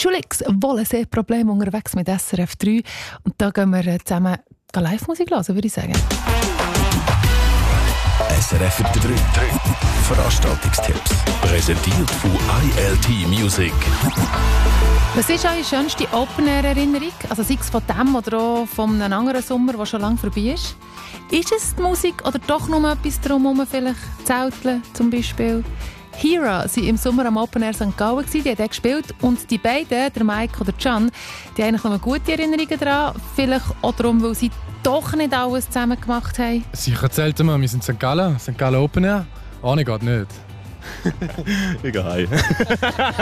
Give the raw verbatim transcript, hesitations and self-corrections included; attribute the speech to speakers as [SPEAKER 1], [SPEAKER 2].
[SPEAKER 1] Schulix, Wollensee-Problem unterwegs mit S R F drei. Und da gehen wir zusammen Live-Musik hören, würde ich sagen.
[SPEAKER 2] S R F drei Veranstaltungstipps. Präsentiert von I L T Music.
[SPEAKER 1] Was ist eure schönste Open-Air-Erinnerung? Also sei es von dem oder auch von einem anderen Sommer, der schon lange vorbei ist. Ist es die Musik oder doch noch etwas drumherum, vielleicht Zelteln zum Beispiel? Hira waren im Sommer am Open Air Sankt Gallen, die haben dort gespielt. Und die beiden, der Mike oder Can, die haben eigentlich noch gute Erinnerungen daran. Vielleicht auch darum, weil sie doch nicht alles zusammen gemacht haben.
[SPEAKER 3] Sicher zelten wir, wir sind in Sankt Gallen, Sankt Gallen Open Air. Ohne geht nicht.
[SPEAKER 4] Egal.